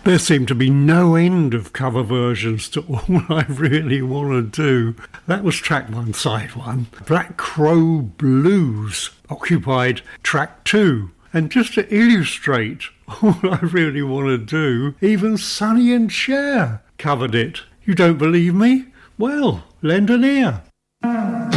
There seem to be no end of cover versions to All I Really Want to Do. That was track 1, side 1. Black Crow Blues occupied track 2. And just to illustrate All I Really Want to Do, even Sonny and Cher covered it. You don't believe me? Well, lend an ear.